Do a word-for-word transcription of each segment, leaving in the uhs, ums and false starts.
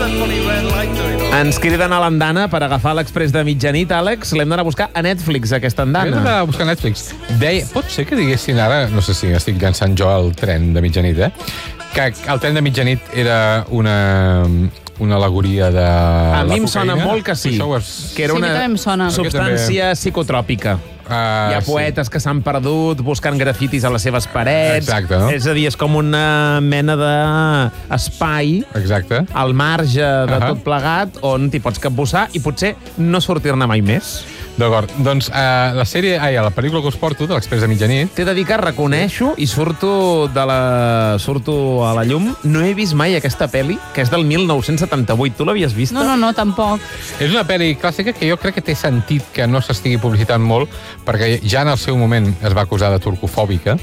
Ens criden a l'andana per agafar l'Express de mitjanit, Àlex. L'hem d'anar a buscar a Netflix, aquesta andana. Hem d'anar a buscar a Netflix. Deia, pot ser que diguessin ara, no sé si estic llançant jo el tren de mitjanit, eh? Que el tren de mitjanit era una... una al·legoria de... A mi em sona molt que sí, és... que era una substància psicotròpica. Uh, Hi ha poetes sí. que s'han perdut buscant grafitis a les seves parets. Exacte, no? És a dir, és com una mena d'espai al marge de uh -huh. tot plegat on t'hi pots capbussar i potser no sortir-ne mai més. D'acord, doncs uh, la sèrie, ai, la pel·lícula que us porto, de l'Express de mitjanit... T'he de dir que reconeixo i surto, de la... surto a la llum. No he vist mai aquesta pel·li, que és del mil nou-cents setanta-vuit. Tu l'havies vista? No, no, no, tampoc. És una pel·li clàssica que jo crec que té sentit que no s'estigui publicitant molt, perquè ja en el seu moment es va acusar de turcofòbica,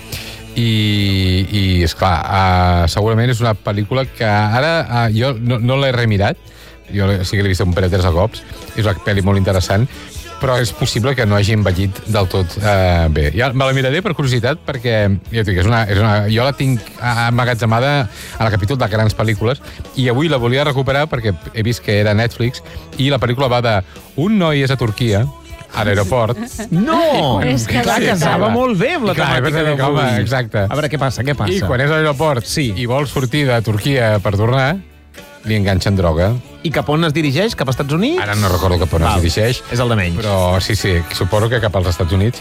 i, i esclar, uh, segurament és una pel·lícula que ara uh, jo no, no l'he remirat, jo sí que l'he vist un parell de cops, és una pel·li molt interessant, però és possible que no hagi envellit del tot eh, bé. Ja me la miraré per curiositat, perquè ja dic, és una, és una, jo la tinc emmagatzemada a la capítol de grans pel·lícules, i avui la volia recuperar perquè he vist que era Netflix, i la pel·lícula va de un noi és a Turquia, a l'aeroport. No! És que clar, casava molt bé amb la temàtica d'avui. Exacte. A veure, què passa, què passa? I quan és a l'aeroport sí. i vol sortir de Turquia per tornar, li enganxen droga. I cap on es dirigeix? Cap als Estats Units? Ara no recordo cap on Val. es dirigeix. És el de menys. Però sí, sí, suposo que cap als Estats Units.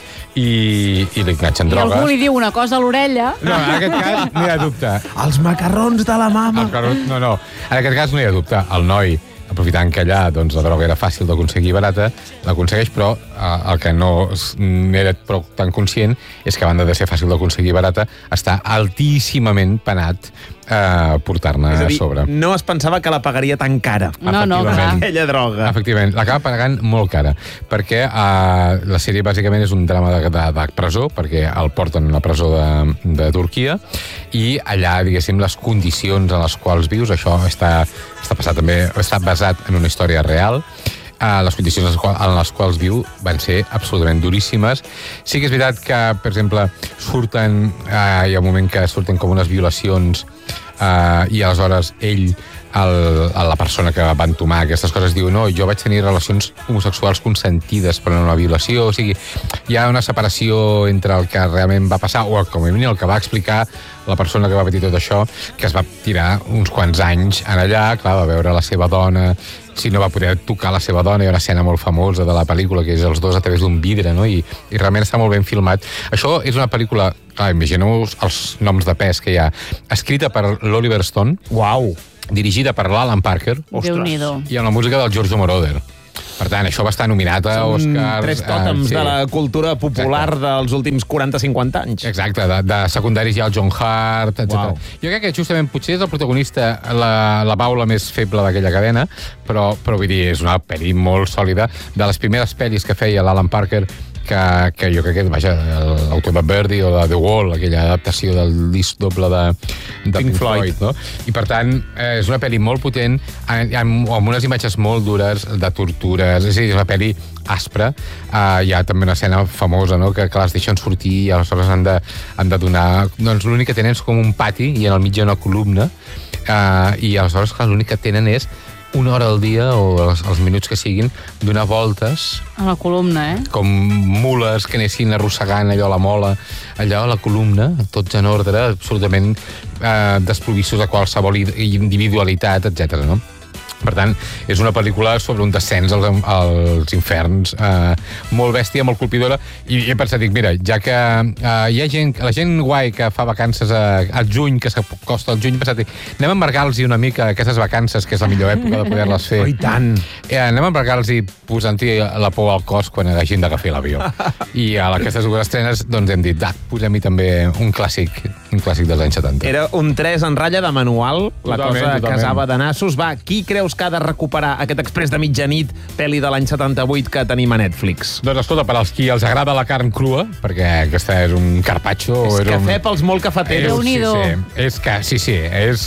I, i li enganxen drogues. I algú li diu una cosa a l'orella. No, en aquest cas no hi ha dubte. Els macarrons de la mama. El, no, no. En aquest cas no hi ha dubte. El noi, aprofitant que allà doncs, la droga era fàcil d'aconseguir barata, l'aconsegueix, però eh, el que no era prou tan conscient és que, a banda de ser fàcil d'aconseguir barata, està altíssimament penat eh, portar-ne a sobre. No es pensava que la pagaria tan cara. No, no, clar. Aquella droga. Efectivament, l'acaba pagant molt cara, perquè eh, la sèrie bàsicament és un drama de, de, de presó, perquè el porten a una presó de, de Turquia, i allà, diguéssim, les condicions en les quals vius, això està, està passat també, està basat en una història real. Uh, les condicions en les quals viu van ser absolutament duríssimes. Sí que és veritat que, per exemple, surten, uh, hi ha un moment que surten com unes violacions uh, i aleshores ell, el, la persona que va entomar aquestes coses, diu no, jo vaig tenir relacions homosexuals consentides per una violació, o sigui, hi ha una separació entre el que realment va passar, o com a mínim el que va explicar la persona que va patir tot això, que es va tirar uns quants anys en allà, clar, va veure la seva dona, si no va poder tocar la seva dona, hi ha una escena molt famosa de la pel·lícula, que és els dos a través d'un vidre, no? I, i realment està molt ben filmat. Això és una pel·lícula, clar, imagineu-vos els noms de pes que hi ha, escrita per l'Oliver Stone, uau, dirigida per l'Alan Parker, Déu-n'hi-do, i amb la música del Giorgio Moroder. Per tant, això va estar nominat a Oscars. Tres tòtems eh, sí. de la cultura popular Exacte. dels últims quaranta cinquanta anys. Exacte, de, de secundaris hi ha el John Hart, etcètera. Wow. Jo crec que justament potser és el protagonista, la, la baula més feble d'aquella cadena, però, però vull dir, és una pel·li molt sòlida. De les primeres pel·lis que feia l'Alan Parker, que, que jo crec que, vaja, l'autor de Birdie o de The Wall, aquella adaptació del disc doble de, de Pink, Pink Floyd, Floyd, no? I per tant, eh, és una pel·li molt potent, amb, amb unes imatges molt dures de tortures, és a dir, és una pel·li aspra. Uh, hi ha també una escena famosa, no?, que, que les deixen sortir i aleshores han de, han de donar... Doncs l'únic que tenen és com un pati i en el mig hi ha una columna, uh, i aleshores, clar, l'únic que tenen és una hora al dia, o els, els minuts que siguin, donar voltes... A la columna, eh? Com mules que anessin arrossegant allò a la mola, allò a la columna, tots en ordre, absolutament eh, desprovistos de qualsevol individualitat, etcètera, no? Per tant, és una pel·lícula sobre un descens als, als inferns, eh, molt bèstia, molt colpidora, i he pensat, dic, mira, ja que eh, hi ha gent, la gent guai que fa vacances a, al juny, que s'acosta al juny, he pensat, dic, anem a embargar-los una mica aquestes vacances, que és la millor època de poder-les fer. Oh, i tant! Eh, anem a embargar-los i posant-hi la por al cos quan hagin d'agafar l'avió. I a aquestes dues estrenes, doncs hem dit, ah, posem-hi també un clàssic, un clàssic dels anys setanta. Era un tres en ratlla de manual, la totalment, cosa totalment. casava de nassos. Va, qui creus que ha de recuperar aquest Express de mitjanit, pel·li de l'any setanta-vuit que tenim a Netflix? Doncs escolta, per als qui els agrada la carn crua, perquè aquesta és un carpaccio... És és cafè un... pels molt cafeteros. Déu-n'hi-do. Sí, sí, és que, sí, sí, és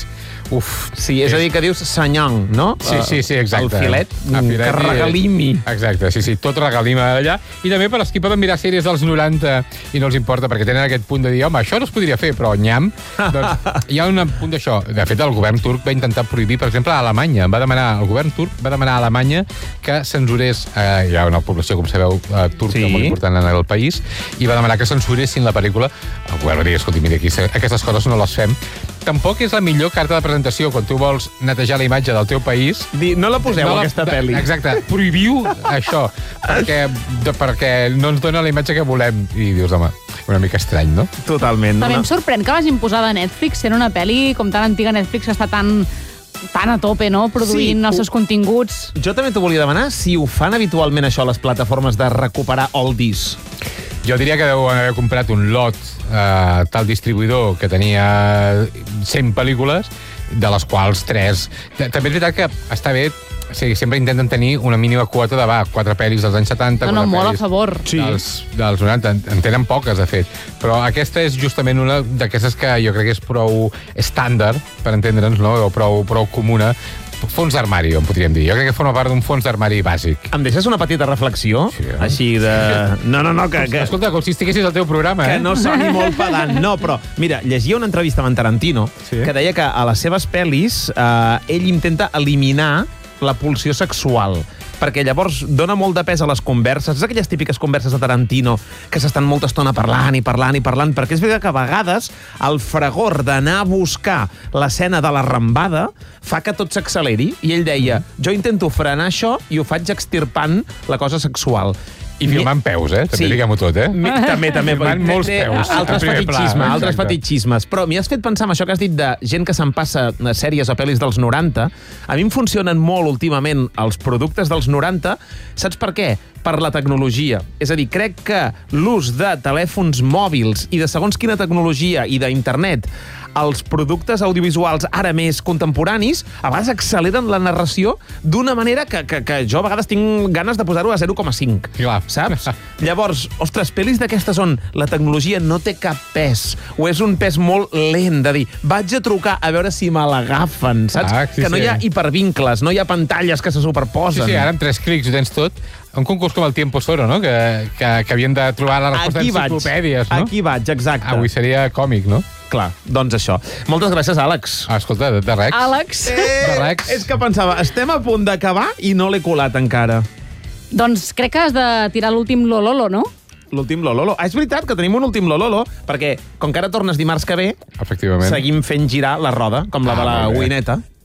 Uf. Sí, és, és a dir, que dius senyong, no? Sí, sí, sí, exacte. El filet, el filet que regalimi. Exacte, sí, sí, tot regalima allà. I també per als qui poden mirar sèries dels noranta i no els importa, perquè tenen aquest punt de dir, home, això no es podria fer, però nyam. Doncs hi ha un punt d'això. De fet, el govern turc va intentar prohibir, per exemple, a Alemanya. Va demanar, el govern turc va demanar a Alemanya que censurés, eh, hi ha una població, com sabeu, eh, turca sí. molt important en el país, i va demanar que censuressin la pel·lícula. El govern va dir, escolti, mira, aquí aquestes coses no les fem. Tampoc és la millor carta de presentació quan tu vols netejar la imatge del teu país. Dir, no la poseu, no la, aquesta pel·li. Exacte, prohibiu això, perquè, de, perquè no ens dona la imatge que volem. I dius, home, una mica estrany, no? Totalment. També no? em sorprèn que vagin posada a Netflix, sent una pel·li com tan antiga Netflix, que està tan tan a tope, no?, produint sí, els seus continguts. Jo també t'ho volia demanar si ho fan habitualment això a les plataformes de recuperar oldies. Jo diria que deu haver comprat un lot eh, tal distribuïdor que tenia cent pel·lícules, de les quals tres... També és veritat que està bé, sí, sempre intenten tenir una mínima quota de, va, quatre pel·lis dels anys setanta... No, no, molt a favor. Sí. Dels, dels noranta, en tenen poques, de fet. Però aquesta és justament una d'aquestes que jo crec que és prou estàndard, per entendre'ns, no?, o prou, prou comuna. Fons d'armari, en podríem dir. Jo crec que forma part d'un fons d'armari bàsic. Em deixes una petita reflexió? Sí, eh? Així de... No, no, no, que... que... Escolta, com si estiguessis al teu programa, que eh? Que no soni molt pedant. No, però, mira, llegia una entrevista amb en Tarantino sí. que deia que a les seves pel·lis eh, ell intenta eliminar la pulsió sexual, perquè llavors dona molt de pes a les converses. És aquelles típiques converses de Tarantino que s'estan molta estona parlant i parlant i parlant, perquè és veritat que a vegades el fragor d'anar a buscar l'escena de la rambada fa que tot s'acceleri, i ell deia, jo intento frenar això i ho faig extirpant la cosa sexual. I filmant peus, eh? També sí. diguem-ho tot, eh? Mi, també, també. Filmant molts peus. Altres fetichismes, altres fetichismes. Però m'hi has fet pensar en això que has dit de gent que se'n passa a sèries o pel·lis dels noranta. A mi em funcionen molt últimament els productes dels noranta. Saps per què? Per la tecnologia. És a dir, crec que l'ús de telèfons mòbils i de segons quina tecnologia i d'internet, els productes audiovisuals ara més contemporanis a vegades acceleren la narració d'una manera que, que, que jo a vegades tinc ganes de posar-ho a zero coma cinc. Clar. Saps? Llavors, ostres, pel·lis d'aquestes on la tecnologia no té cap pes, o és un pes molt lent, de dir, vaig a trucar a veure si me l'agafen, saps? Ah, sí, que no sí. hi ha hipervincles, no hi ha pantalles que se superposen. Sí, sí, ara amb tres clics ho tens tot. Un concurs com el Tiempo Soro, no?, que, que, que havien de trobar la resposta Aquí enciclopèdies, vaig. no? Aquí vaig, exacte. Avui seria còmic, no? Clar, doncs això. Moltes gràcies, Àlex. Ah, escolta, de, de Rex. Àlex. Eh, de Rex. És que pensava, estem a punt d'acabar i no l'he colat encara. Doncs crec que has de tirar l'últim Lololo, no? L'últim Lololo. Ah, és veritat que tenim un últim Lololo, perquè com que ara tornes dimarts que ve, efectivament, seguim fent girar la roda, com la ah, de la Wineta.